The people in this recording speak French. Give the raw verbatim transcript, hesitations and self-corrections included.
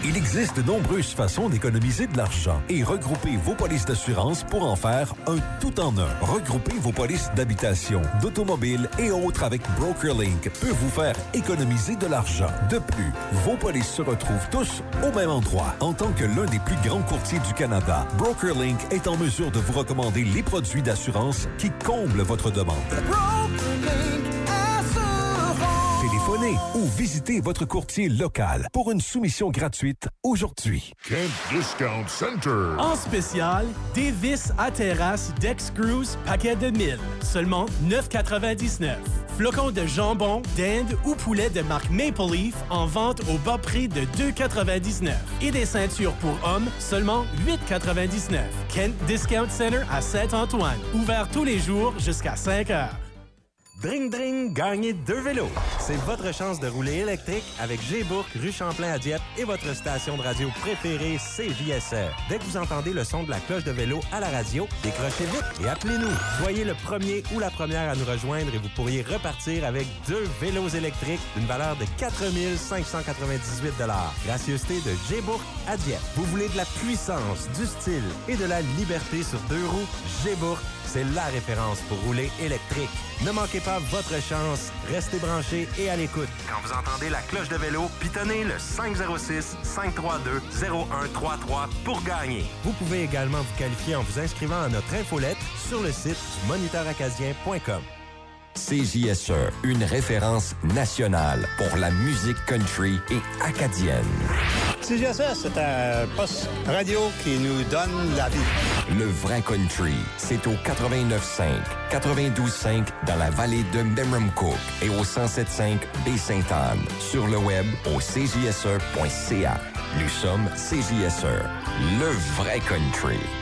Il existe de nombreuses façons d'économiser de l'argent et regrouper vos polices d'assurance pour en faire un tout en un. Regroupez vos polices d'habitation, d'automobile et autres avec BrokerLink peut vous faire économiser de l'argent. De plus, vos polices se retrouvent tous au même endroit. En tant que l'un des plus grands courtiers du Canada, BrokerLink est en mesure de vous recommander les produits d'assurance qui comblent votre demande. Téléphonez ou visitez votre courtier local pour une soumission gratuite aujourd'hui. Kent Discount Center. En spécial, des vis à terrasse Dex Cruise paquet de mille. Seulement neuf quatre-vingt-dix-neuf. Flocons de jambon, dinde ou poulet de marque Maple Leaf en vente au bas prix de deux quatre-vingt-dix-neuf. Et des ceintures pour hommes, seulement huit quatre-vingt-dix-neuf. Kent Discount Center à Saint-Antoine. Ouvert tous les jours jusqu'à cinq heures. Dring Dring, gagnez deux vélos. C'est votre chance de rouler électrique avec G-Bourg, rue Champlain à Dieppe et votre station de radio préférée, C J S R. Dès que vous entendez le son de la cloche de vélo à la radio, décrochez vite et appelez-nous. Soyez le premier ou la première à nous rejoindre et vous pourriez repartir avec deux vélos électriques d'une valeur de quatre mille cinq cent quatre-vingt-dix-huit dollars. Gracieuseté de G-Bourg à Dieppe. Vous voulez de la puissance, du style et de la liberté sur deux roues? G-Bourg, c'est la référence pour rouler électrique. Ne manquez pas votre chance. Restez branchés et à l'écoute. Quand vous entendez la cloche de vélo, pitonnez le cinq zéro six, cinq trois deux, zéro un trois trois pour gagner. Vous pouvez également vous qualifier en vous inscrivant à notre infolettre sur le site du moniteur acadien point com. C J S E, une référence nationale pour la musique country et acadienne. C J S E, c'est un poste radio qui nous donne la vie. Le vrai country, c'est au quatre-vingt-neuf cinq, quatre-vingt-douze cinq dans la vallée de Memramcook et au cent sept cinq Baie-Sainte-Anne. Sur le web au c j s e point c a. Nous sommes C J S E, le vrai country.